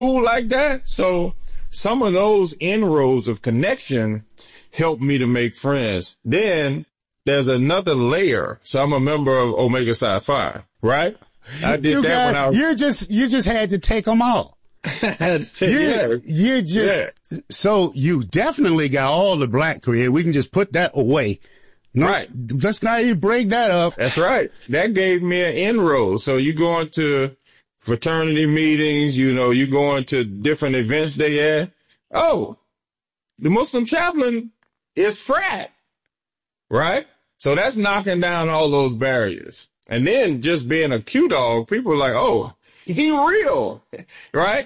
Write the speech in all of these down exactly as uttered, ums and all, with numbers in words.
cool like that. So some of those inroads of connection helped me to make friends. Then there's another layer. So I'm a member of Omega Psi Phi, right? I did you that got, when I was. You just, you just had to take them all. you, yeah. You just, yeah. So you definitely got all the black career. We can just put that away. No, right. Let's not even break that up. That's right. That gave me an inroad. So you going to fraternity meetings, you know, you going to different events they had. Oh, the Muslim chaplain is frat, right? So that's knocking down all those barriers. And then just being a Q dog, people are like, oh, he real, right?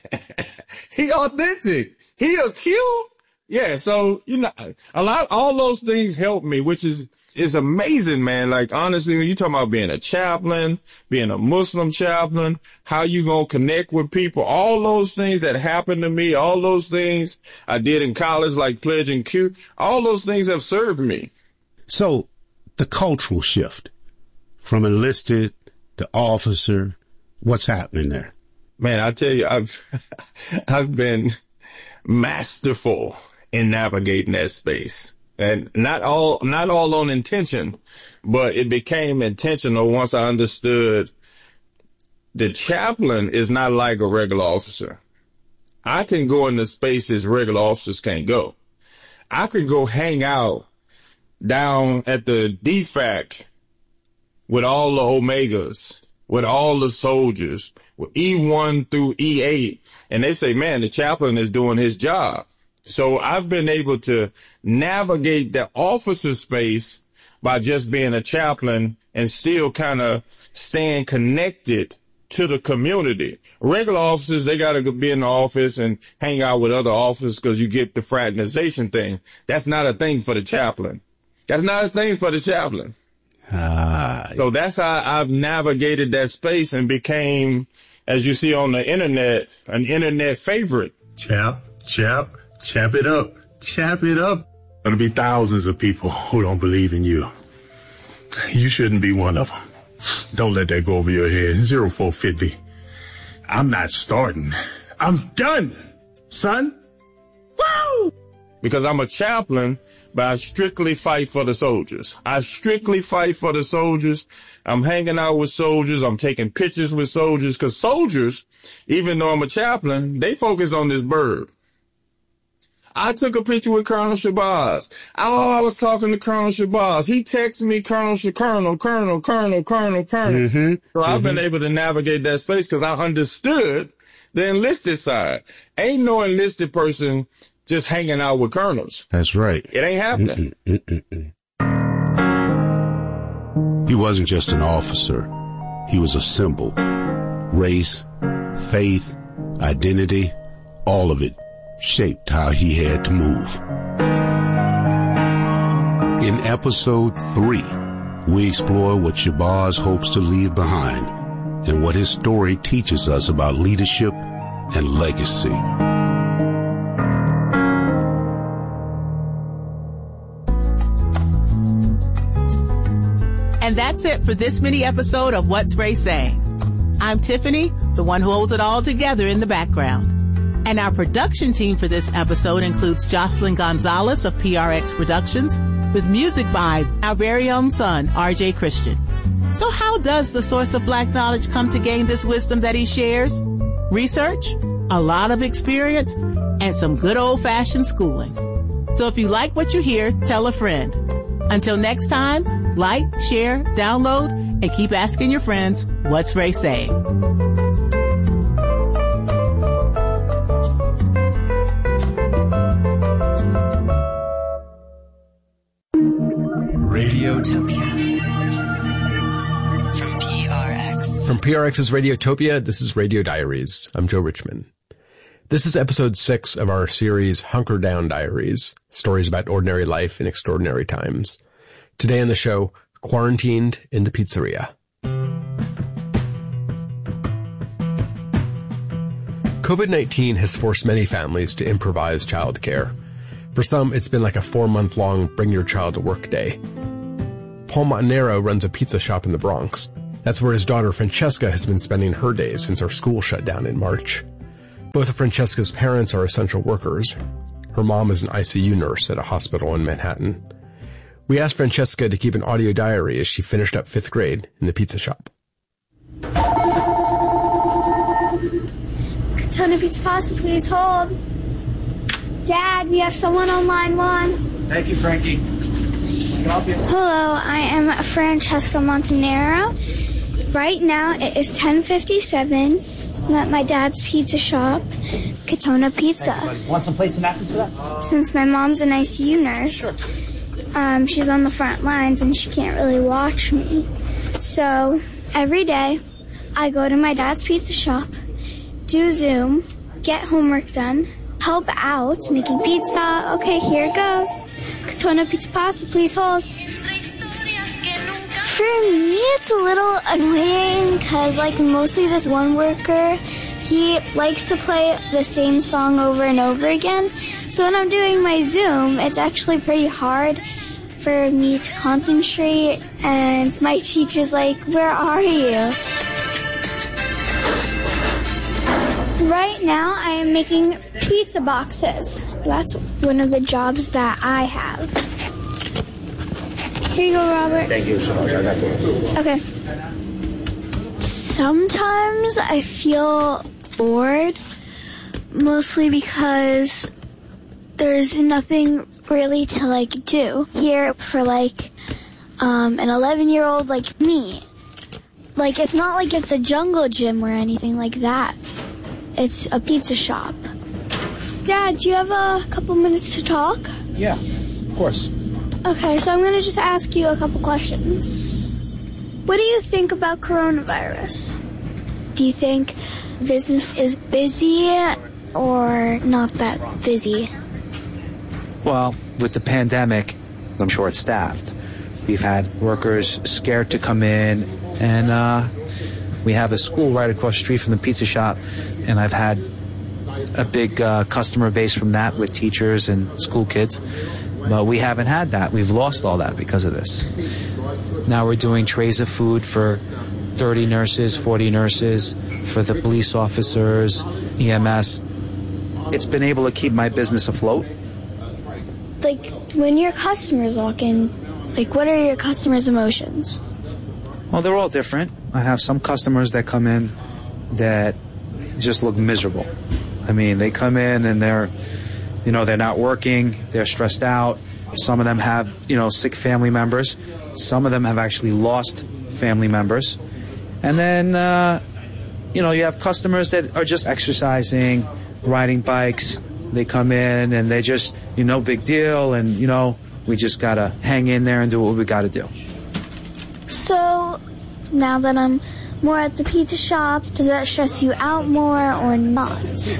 He authentic. He a Q? Yeah. So, you know, a lot, all those things help me, which is, is amazing, man. Like, honestly, when you talking about being a chaplain, being a Muslim chaplain, how you gonna connect with people, all those things that happened to me, all those things I did in college, like pledging Q, all those things have served me. So the cultural shift from enlisted to officer, what's happening there? Man, I tell you, I've, I've been masterful in navigating that space. And not all, not all on intention, but it became intentional once I understood the chaplain is not like a regular officer. I can go into spaces regular officers can't go. I could go hang out down at the D FAC with all the Omegas, with all the soldiers, with E one through E eight, and they say, man, the chaplain is doing his job. So I've been able to navigate the officer space by just being a chaplain and still kind of staying connected to the community. Regular officers, they got to be in the office and hang out with other officers because you get the fraternization thing. That's not a thing for the chaplain. That's not a thing for the chaplain. Ah. So that's how I've navigated that space and became, as you see on the internet, an internet favorite. Chap, chap. Chap it up. Chap it up. There'll be thousands of people who don't believe in you. You shouldn't be one of them. Don't let that go over your head. Zero four fifty. I'm not starting. I'm done, son. Woo! Because I'm a chaplain, but I strictly fight for the soldiers. I strictly fight for the soldiers. I'm hanging out with soldiers. I'm taking pictures with soldiers because soldiers, even though I'm a chaplain, they focus on this bird. I took a picture with Colonel Shabazz. Oh, I was talking to Colonel Shabazz. He texted me Colonel Sh- Colonel, Colonel, Colonel, Colonel, Colonel. Mm-hmm. So I've mm-hmm. been able to navigate that space because I understood the enlisted side. Ain't no enlisted person just hanging out with colonels. That's right. It ain't happening. Mm-mm, mm-mm. He wasn't just an officer. He was a symbol. Race, faith, identity, all of it shaped how he had to move. In episode three, we explore what Shabazz hopes to leave behind and what his story teaches us about leadership and legacy. And that's it for this mini episode of What's Ray Saying. I'm Tiffany, the one who holds it all together in the background. And our production team for this episode includes Jocelyn Gonzalez of P R X Productions, with music by our very own son, R J Christian. So how does the source of black knowledge come to gain this wisdom that he shares? Research, a lot of experience, and some good old-fashioned schooling. So if you like what you hear, tell a friend. Until next time, like, share, download, and keep asking your friends, what's Ray saying? Radiotopia. From P R X. From P R X's Radiotopia, this is Radio Diaries. I'm Joe Richman. This is episode six of our series Hunker Down Diaries, stories about ordinary life in extraordinary times. Today on the show, Quarantined in the Pizzeria. COVID nineteen has forced many families to improvise childcare. For some, it's been like a four-month-long bring-your-child-to-work day. Paul Montanaro runs a pizza shop in the Bronx. That's where his daughter Francesca has been spending her days since our school shut down in March. Both of Francesca's parents are essential workers. Her mom is an I C U nurse at a hospital in Manhattan. We asked Francesca to keep an audio diary as she finished up fifth grade in the pizza shop. Katona Pizza Pasta, please hold. Dad, we have someone on line one. Thank you, Frankie. Hello, I am Francesca Montanaro. Right now it is ten fifty-seven. I'm at my dad's pizza shop, Katona Pizza. Want some plates and napkins for that? Since my mom's an I C U nurse, Sure. um, she's on the front lines and she can't really watch me. So every day I go to my dad's pizza shop, do Zoom, get homework done, help out making pizza. Okay, here it goes. Katona Pizza Pasta, please hold. For me, it's a little annoying because, like, mostly this one worker, he likes to play the same song over and over again. So when I'm doing my Zoom, it's actually pretty hard for me to concentrate. And my teacher's like, where are you? Right now, I am making pizza boxes. That's one of the jobs that I have. Here you go, Robert. Thank you so much. I got those. Okay. Sometimes I feel bored, mostly because there's nothing really to, like, do here for, like, um, an eleven-year-old like me. Like, it's not like it's a jungle gym or anything like that. It's a pizza shop. Dad, do you have a couple minutes to talk? Yeah, of course. Okay, so I'm going to just ask you a couple questions. What do you think about coronavirus? Do you think business is busy or not that busy? Well, with the pandemic, I'm short-staffed. We've had workers scared to come in, and uh, we have a school right across the street from the pizza shop, and I've had a big uh, customer base from that with teachers and school kids. But we haven't had that. We've lost all that because of this. Now we're doing trays of food for thirty nurses, forty nurses, for the police officers, E M S. It's been able to keep my business afloat. Like, when your customers walk in, like, what are your customers' emotions? Well, they're all different. I have some customers that come in that just look miserable. I mean, they come in and they're, you know, they're not working, they're stressed out. Some of them have, you know, sick family members. Some of them have actually lost family members. And then, uh, you know, you have customers that are just exercising, riding bikes. They come in and they just, you know, big deal. And, you know, we just got to hang in there and do what we got to do. So, now that I'm more at the pizza shop, does that stress you out more or not?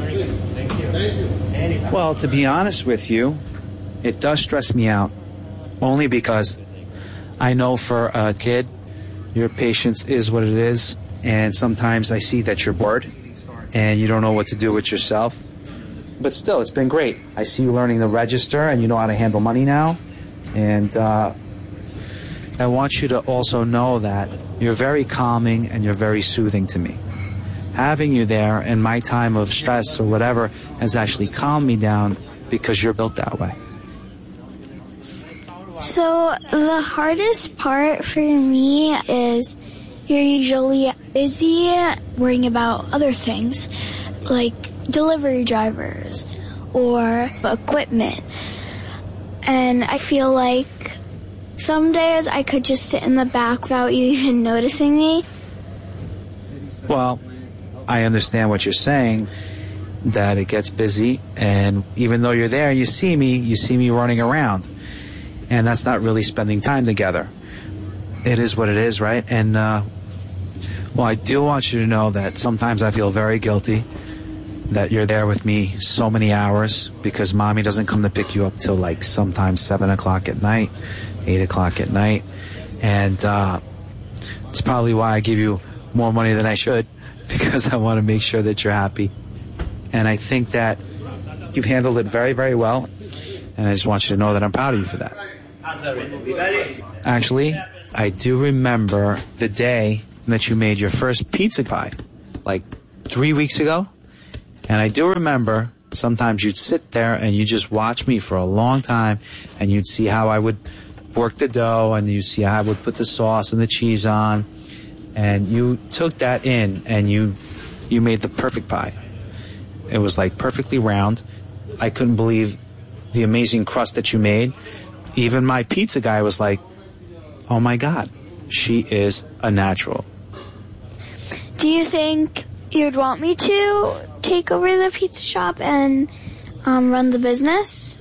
Well, to be honest with you, it does stress me out. Only because I know for a kid, your patience is what it is. And sometimes I see that you're bored and you don't know what to do with yourself. But still, it's been great. I see you learning to register and you know how to handle money now. And uh, I want you to also know that you're very calming and you're very soothing to me. Having you there in my time of stress or whatever has actually calmed me down because you're built that way. So the hardest part for me is you're usually busy worrying about other things like delivery drivers or equipment. And I feel like some days I could just sit in the back without you even noticing me. Well, I understand what you're saying, that it gets busy, and even though you're there, you see me, you see me running around. And that's not really spending time together. It is what it is, right? And, uh, well, I do want you to know that sometimes I feel very guilty that you're there with me so many hours because mommy doesn't come to pick you up till like sometimes seven o'clock at night, eight o'clock at night. And uh, it's probably why I give you more money than I should, because I want to make sure that you're happy. And I think that you've handled it very, very well. And I just want you to know that I'm proud of you for that. Actually, I do remember the day that you made your first pizza pie, like three weeks ago. And I do remember sometimes you'd sit there and you just watch me for a long time, and you'd see how I would work the dough, and you'd see how I would put the sauce and the cheese on, and you took that in and you you made the perfect pie. It was like perfectly round. I couldn't believe the amazing crust that you made. Even my pizza guy was like, oh my God, she is a natural. Do you think you'd want me to take over the pizza shop and um, run the business?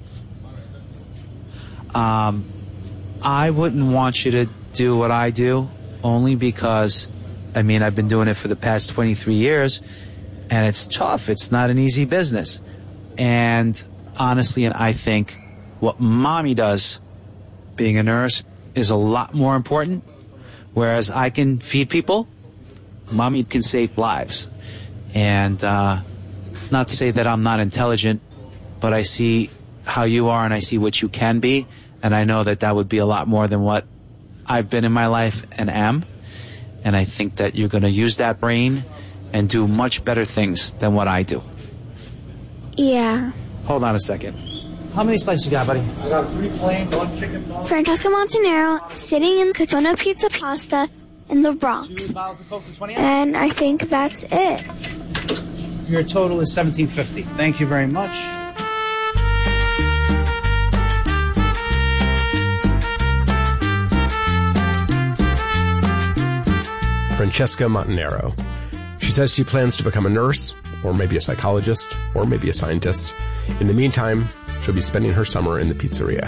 Um, I wouldn't want you to do what I do, only because, I mean, I've been doing it for the past twenty-three years, and it's tough. It's not an easy business. And honestly, and I think what Mommy does, being a nurse, is a lot more important. Whereas I can feed people, Mommy can save lives. And uh, not to say that I'm not intelligent, but I see how you are and I see what you can be. And I know that that would be a lot more than what I've been in my life and am. And I think that you're going to use that brain and do much better things than what I do. Yeah. Hold on a second. How many slices you got, buddy? I got three plain, one chicken bone. Francesca Montanaro, sitting in Katona Pizza Pasta in the Bronx. Two bottles of Coke for twenty. And I think that's it. Your total is seventeen fifty. Thank you very much. Francesca Montanaro. She says she plans to become a nurse, or maybe a psychologist, or maybe a scientist. In the meantime, she'll be spending her summer in the pizzeria.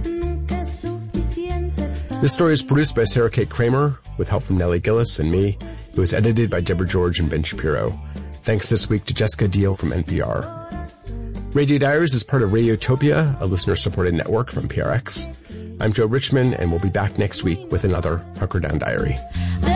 This story is produced by Sarah Kate Kramer, with help from Nellie Gillis and me. It was edited by Deborah George and Ben Shapiro. Thanks this week to Jessica Deal from N P R. Radio Diaries is part of Radiotopia, a listener-supported network from P R X. I'm Joe Richman, and we'll be back next week with another Hunker Down Diary.